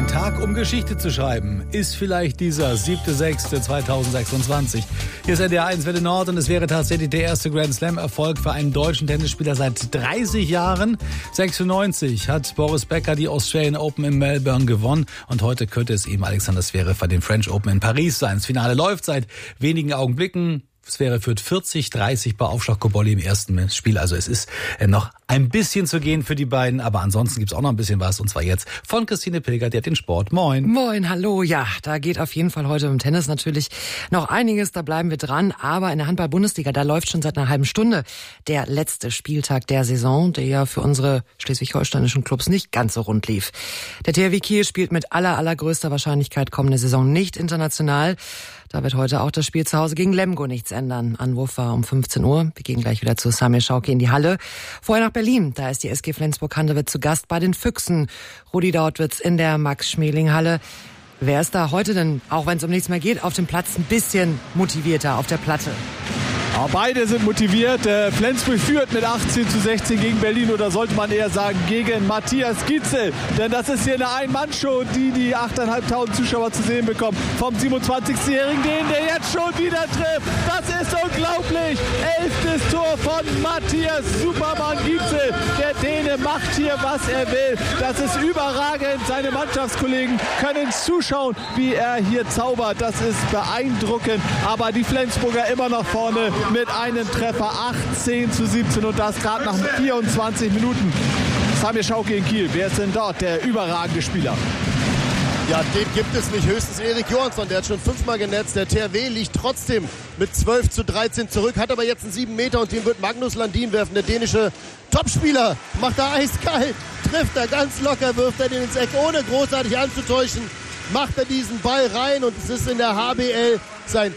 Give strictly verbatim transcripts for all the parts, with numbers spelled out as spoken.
Ein Tag, um Geschichte zu schreiben, ist vielleicht dieser siebter sechster zweitausendsechsundzwanzig. Hier ist N D R eins Welle Nord und es wäre tatsächlich der erste Grand Slam-Erfolg für einen deutschen Tennisspieler seit dreißig Jahren. sechsundneunzig hat Boris Becker die Australian Open in Melbourne gewonnen und heute könnte es eben Alexander Zverev bei den French Open in Paris sein. Das Finale läuft seit wenigen Augenblicken. Zverev führt vierzig dreißig bei Aufschlag Cobolli im ersten Spiel. Also es ist noch ein bisschen zu gehen für die beiden, aber ansonsten gibt's auch noch ein bisschen was. Und zwar jetzt von Christine Pilger, die hat den Sport. Moin. Moin, hallo. Ja, da geht auf jeden Fall heute im Tennis natürlich noch einiges. Da bleiben wir dran. Aber in der Handball-Bundesliga, da läuft schon seit einer halben Stunde der letzte Spieltag der Saison, der ja für unsere schleswig-holsteinischen Clubs nicht ganz so rund lief. Der T H W Kiel spielt mit aller, allergrößter Wahrscheinlichkeit kommende Saison nicht international. Da wird heute auch das Spiel zu Hause gegen Lemgo nichts ändern. Anwurf war um fünfzehn Uhr. Wir gehen gleich wieder zu Samir Schauki in die Halle. Vorher nach Berlin. Da ist die S G Flensburg-Handewitt zu Gast bei den Füchsen. Rudi Dautwitz in der Max-Schmeling-Halle. Wer ist da heute denn, auch wenn es um nichts mehr geht, auf dem Platz ein bisschen motivierter auf der Platte? Ja, beide sind motiviert. Äh, Flensburg führt mit achtzehn zu sechzehn gegen Berlin oder sollte man eher sagen gegen Matthias Gietzel. Denn das ist hier eine Ein-Mann-Show, die die achttausendfünfhundert Zuschauer zu sehen bekommen. Vom siebenundzwanzigjährigen, den der jetzt schon wieder trifft. Das ist unglaublich. Elftes Tor von Matthias Supermann Gietzel. Der Däne macht hier, was er will. Das ist überragend. Seine Mannschaftskollegen können zuschauen, wie er hier zaubert. Das ist beeindruckend. Aber die Flensburger immer noch vorne mit einem Treffer, achtzehn zu siebzehn und das gerade nach vierundzwanzig Minuten. Samir Schauki in Kiel, wer ist denn dort der überragende Spieler? Ja, den gibt es nicht, höchstens Erik Johansson, der hat schon fünfmal genetzt. Der T H W liegt trotzdem mit zwölf zu dreizehn zurück, hat aber jetzt einen sieben Meter und den wird Magnus Landin werfen, der dänische Topspieler. Macht er eiskalt, trifft er ganz locker, wirft er den ins Eck, ohne großartig anzutäuschen. Macht er diesen Ball rein und es ist in der H B L sein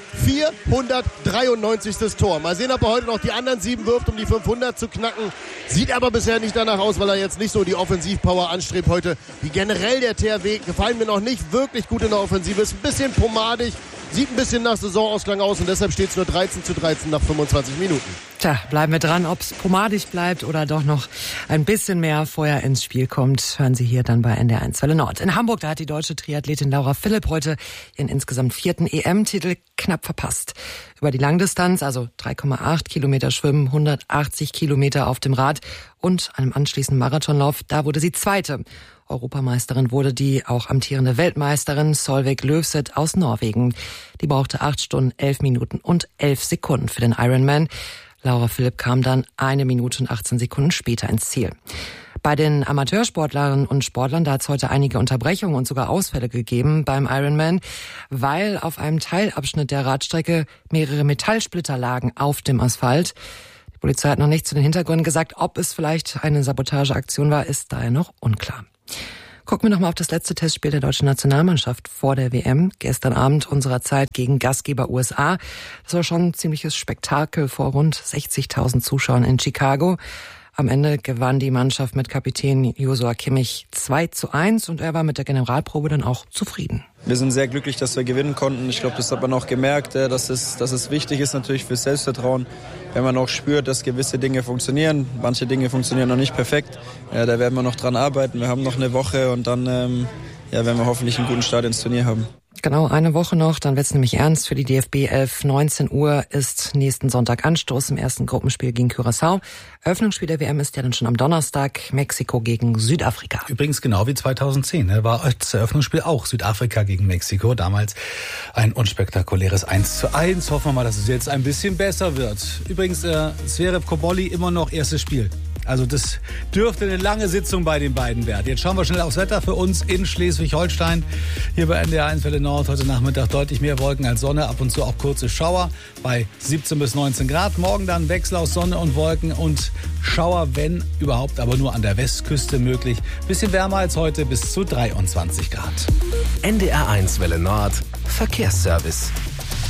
vierhundertdreiundneunzigste Tor. Mal sehen, ob er heute noch die anderen sieben wirft, um die fünfhundert zu knacken. Sieht aber bisher nicht danach aus, weil er jetzt nicht so die Offensivpower anstrebt heute. Wie generell der T H W gefallen mir noch nicht wirklich gut in der Offensive. Ist ein bisschen pomadig, sieht ein bisschen nach Saisonausklang aus und deshalb steht es nur dreizehn zu dreizehn nach fünfundzwanzig Minuten. Tja, bleiben wir dran, ob es pomadig bleibt oder doch noch ein bisschen mehr Feuer ins Spiel kommt. Hören Sie hier dann bei N D R eins Welle Nord. In Hamburg, da hat die deutsche Triathletin Laura Philipp heute ihren insgesamt vierten E M-Titel knapp verpasst. Über die Langdistanz, also drei Komma acht Kilometer Schwimmen, hundertachtzig Kilometer auf dem Rad und einem anschließenden Marathonlauf, da wurde sie Zweite. Europameisterin wurde die auch amtierende Weltmeisterin Solveig Løvseth aus Norwegen. Die brauchte acht Stunden, elf Minuten und elf Sekunden für den Ironman. Laura Philipp kam dann eine Minute und achtzehn Sekunden später ins Ziel. Bei den Amateursportlerinnen und Sportlern, da hat es heute einige Unterbrechungen und sogar Ausfälle gegeben beim Ironman, weil auf einem Teilabschnitt der Radstrecke mehrere Metallsplitter lagen auf dem Asphalt. Die Polizei hat noch nicht zu den Hintergründen gesagt. Ob es vielleicht eine Sabotageaktion war, ist daher noch unklar. Gucken wir nochmal auf das letzte Testspiel der deutschen Nationalmannschaft vor der W M. Gestern Abend unserer Zeit gegen Gastgeber U S A. Das war schon ein ziemliches Spektakel vor rund sechzigtausend Zuschauern in Chicago. Am Ende gewann die Mannschaft mit Kapitän Joshua Kimmich zwei zu eins und er war mit der Generalprobe dann auch zufrieden. Wir sind sehr glücklich, dass wir gewinnen konnten. Ich glaube, das hat man auch gemerkt, dass es, dass es wichtig ist natürlich fürs Selbstvertrauen, wenn man auch spürt, dass gewisse Dinge funktionieren. Manche Dinge funktionieren noch nicht perfekt. Ja, da werden wir noch dran arbeiten. Wir haben noch eine Woche und dann ähm, ja, werden wir hoffentlich einen guten Start ins Turnier haben. Genau, eine Woche noch, dann wird's nämlich ernst für die D F B elf. neunzehn Uhr ist nächsten Sonntag Anstoß im ersten Gruppenspiel gegen Curaçao. Eröffnungsspiel der W M ist ja dann schon am Donnerstag, Mexiko gegen Südafrika. Übrigens genau wie zweitausendzehn, ne, war das Eröffnungsspiel auch Südafrika gegen Mexiko. Damals ein unspektakuläres eins zu eins. Hoffen wir mal, dass es jetzt ein bisschen besser wird. Übrigens, äh, Zverev Cobolli immer noch erstes Spiel. Also das dürfte eine lange Sitzung bei den beiden werden. Jetzt schauen wir schnell aufs Wetter für uns in Schleswig-Holstein. Hier bei N D R eins Welle Nord heute Nachmittag deutlich mehr Wolken als Sonne, ab und zu auch kurze Schauer bei siebzehn bis neunzehn Grad. Morgen dann Wechsel aus Sonne und Wolken und Schauer, wenn überhaupt, aber nur an der Westküste möglich. Bisschen wärmer als heute, bis zu dreiundzwanzig Grad. N D R eins Welle Nord Verkehrsservice.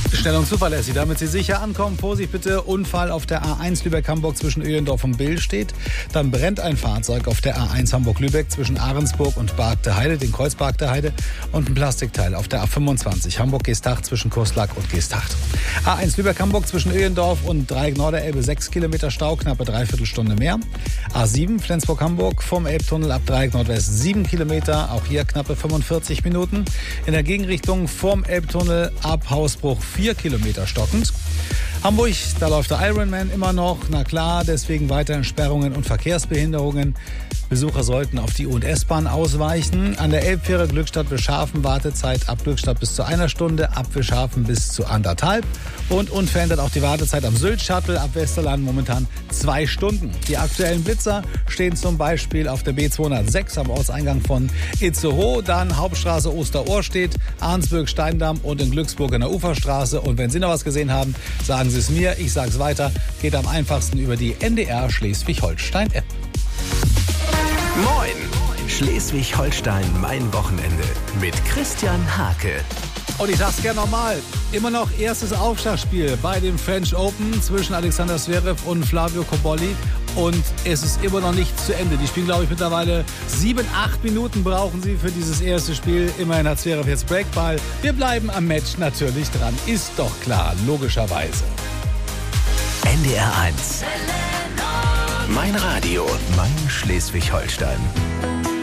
Schnell und zuverlässig, damit Sie sicher ankommen. Vorsicht bitte, Unfall auf der A eins Lübeck-Hamburg zwischen Öhlendorf und Billstedt. Dann brennt ein Fahrzeug auf der A eins Hamburg-Lübeck zwischen Ahrensburg und Bargteheide, den Kreuz Bargteheide. Und ein Plastikteil auf der A fünfundzwanzig Hamburg-Geesthacht zwischen Kurslack und Geesthacht. A eins Lübeck-Hamburg zwischen Öhlendorf und Dreieck Norderelbe sechs Kilometer Stau, knappe Dreiviertelstunde mehr. A sieben Flensburg-Hamburg vom Elbtunnel ab Dreieck Nordwest sieben Kilometer, auch hier knappe fünfundvierzig Minuten. In der Gegenrichtung vom Elbtunnel ab Hausbruch vier Kilometer stockend. Hamburg, da läuft der Ironman immer noch. Na klar, deswegen weiterhin Sperrungen und Verkehrsbehinderungen. Besucher sollten auf die U- und S-Bahn ausweichen. An der Elbfähre Glückstadt-Wilschafen Wartezeit ab Glückstadt bis zu einer Stunde, ab Wilschafen bis zu anderthalb. Und unverändert auch die Wartezeit am Sylt-Shuttle ab Westerland momentan zwei Stunden. Die aktuellen Blitzer stehen zum Beispiel auf der B zweihundertsechs am Ortseingang von Itzehoe, dann Hauptstraße Osterohrstedt, Arnsburg, Steindamm und in Glücksburg in der Uferstraße. Und wenn Sie noch was gesehen haben, sagen Sie es mir, ich sage es weiter. Geht am einfachsten über die N D R Schleswig-Holstein-App. Moin! Schleswig-Holstein, mein Wochenende mit Christian Hake. Und ich sag's gerne nochmal, immer noch erstes Aufschlagspiel bei dem French Open zwischen Alexander Zverev und Flavio Cobolli. Und es ist immer noch nicht zu Ende. Die spielen, glaube ich, mittlerweile sieben, acht Minuten brauchen sie für dieses erste Spiel. Immerhin hat Zverev jetzt Breakball. Wir bleiben am Match natürlich dran. Ist doch klar, logischerweise. N D R eins. Mein Radio, mein Schleswig-Holstein.